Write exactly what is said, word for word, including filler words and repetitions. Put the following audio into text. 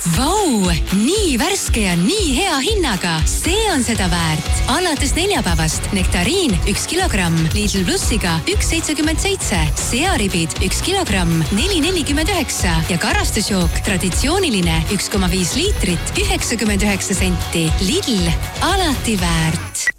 Vau, nii värske ja nii hea hinnaga. See on seda väärt. Alates neljapäevast nektariin üks kilogramm Lidl Plussiga üks seitsekümmend seitse, searibid üks kilogramm neli nelikümmend üheksa ja karastusjook traditsiooniline üks koma viis liitrit üheksakümmend üheksa senti. Lidl, alati väärt.